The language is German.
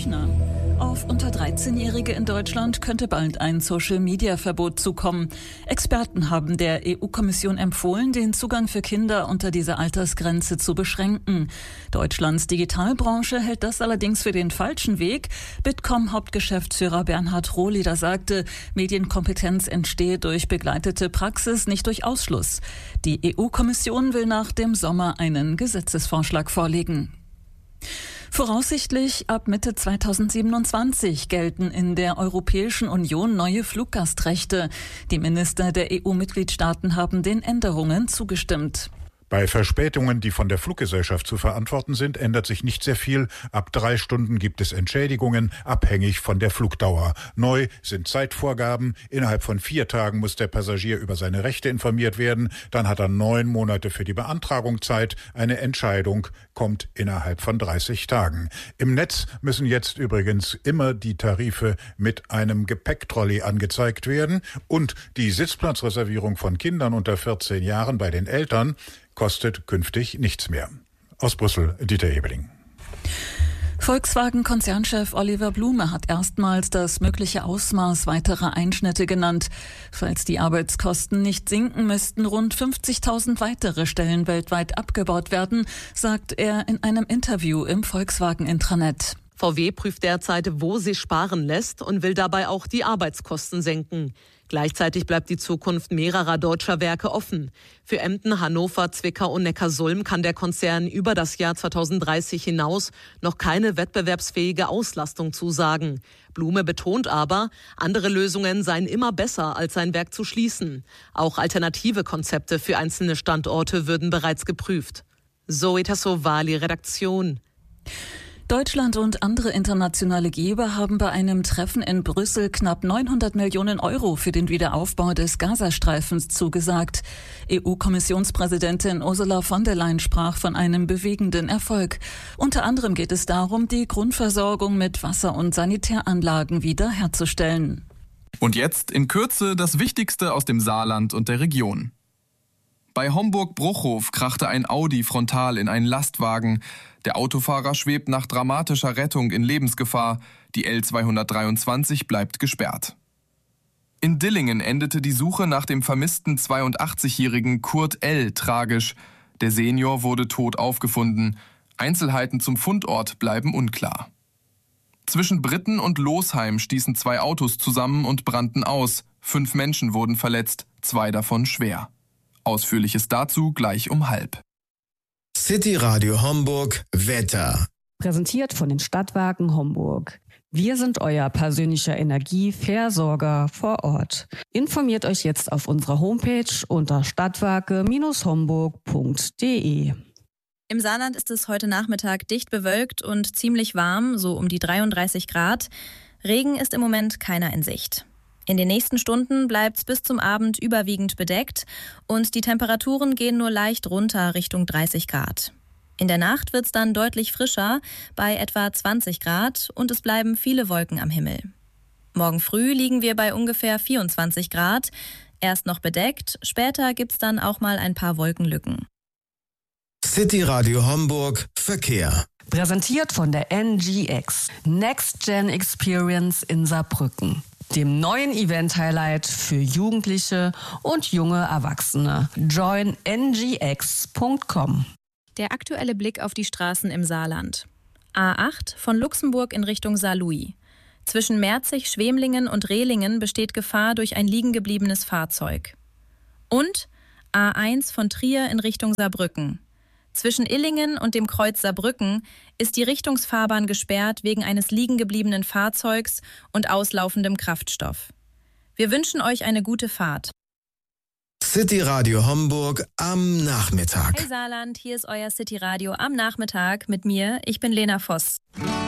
China. Auf unter 13-Jährige in Deutschland könnte bald ein Social-Media-Verbot zukommen. Experten haben der EU-Kommission empfohlen, den Zugang für Kinder unter dieser Altersgrenze zu beschränken. Deutschlands Digitalbranche hält das allerdings für den falschen Weg. Bitkom-Hauptgeschäftsführer Bernhard Rohleder sagte, Medienkompetenz entstehe durch begleitete Praxis, nicht durch Ausschluss. Die EU-Kommission will nach dem Sommer einen Gesetzesvorschlag vorlegen. Voraussichtlich ab Mitte 2027 gelten in der Europäischen Union neue Fluggastrechte. Die Minister der EU-Mitgliedstaaten haben den Änderungen zugestimmt. Bei Verspätungen, die von der Fluggesellschaft zu verantworten sind, ändert sich nicht sehr viel. Ab 3 Stunden gibt es Entschädigungen, abhängig von der Flugdauer. Neu sind Zeitvorgaben. Innerhalb von 4 Tagen muss der Passagier über seine Rechte informiert werden. Dann hat er 9 Monate für die Beantragung Zeit. Eine Entscheidung kommt innerhalb von 30 Tagen. Im Netz müssen jetzt übrigens immer die Tarife mit einem Gepäcktrolley angezeigt werden. Und die Sitzplatzreservierung von Kindern unter 14 Jahren bei den Eltern kostet künftig nichts mehr. Aus Brüssel, Dieter Ebeling. Volkswagen-Konzernchef Oliver Blume hat erstmals das mögliche Ausmaß weiterer Einschnitte genannt. Falls die Arbeitskosten nicht sinken, müssten rund 50.000 weitere Stellen weltweit abgebaut werden, sagt er in einem Interview im Volkswagen-Intranet. VW prüft derzeit, wo sich sparen lässt und will dabei auch die Arbeitskosten senken. Gleichzeitig bleibt die Zukunft mehrerer deutscher Werke offen. Für Emden, Hannover, Zwickau und Neckarsulm kann der Konzern über das Jahr 2030 hinaus noch keine wettbewerbsfähige Auslastung zusagen. Blume betont aber, andere Lösungen seien immer besser, als sein Werk zu schließen. Auch alternative Konzepte für einzelne Standorte würden bereits geprüft. Zoe Tassovali, Redaktion. Deutschland und andere internationale Geber haben bei einem Treffen in Brüssel knapp 900 Millionen Euro für den Wiederaufbau des Gazastreifens zugesagt. EU-Kommissionspräsidentin Ursula von der Leyen sprach von einem bewegenden Erfolg. Unter anderem geht es darum, die Grundversorgung mit Wasser- und Sanitäranlagen wiederherzustellen. Und jetzt in Kürze das Wichtigste aus dem Saarland und der Region. Bei Homburg-Bruchhof krachte ein Audi frontal in einen Lastwagen. Der Autofahrer schwebt nach dramatischer Rettung in Lebensgefahr. Die L223 bleibt gesperrt. In Dillingen endete die Suche nach dem vermissten 82-jährigen Kurt L. tragisch. Der Senior wurde tot aufgefunden. Einzelheiten zum Fundort bleiben unklar. Zwischen Britten und Losheim stießen 2 Autos zusammen und brannten aus. 5 Menschen wurden verletzt, 2 davon schwer. Ausführliches dazu gleich um 12:30. City Radio Homburg Wetter. Präsentiert von den Stadtwerken Homburg. Wir sind euer persönlicher Energieversorger vor Ort. Informiert euch jetzt auf unserer Homepage unter stadtwerke-homburg.de. Im Saarland ist es heute Nachmittag dicht bewölkt und ziemlich warm, so um die 33 Grad. Regen ist im Moment keiner in Sicht. In den nächsten Stunden bleibt es bis zum Abend überwiegend bedeckt und die Temperaturen gehen nur leicht runter Richtung 30 Grad. In der Nacht wird es dann deutlich frischer, bei etwa 20 Grad und es bleiben viele Wolken am Himmel. Morgen früh liegen wir bei ungefähr 24 Grad, erst noch bedeckt, später gibt es dann auch mal ein paar Wolkenlücken. City Radio Homburg Verkehr. Präsentiert von der NGX, Next Gen Experience in Saarbrücken. Dem neuen Event-Highlight für Jugendliche und junge Erwachsene. Join ngx.com. Der aktuelle Blick auf die Straßen im Saarland. A8 von Luxemburg in Richtung Saarlouis. Zwischen Merzig, Schwemlingen und Rehlingen besteht Gefahr durch ein liegengebliebenes Fahrzeug. Und A1 von Trier in Richtung Saarbrücken. Zwischen Illingen und dem Kreuz Saarbrücken ist die Richtungsfahrbahn gesperrt wegen eines liegengebliebenen Fahrzeugs und auslaufendem Kraftstoff. Wir wünschen euch eine gute Fahrt. City Radio Homburg am Nachmittag. Hey Saarland, hier ist euer City Radio am Nachmittag mit mir. Ich bin Lena Voss.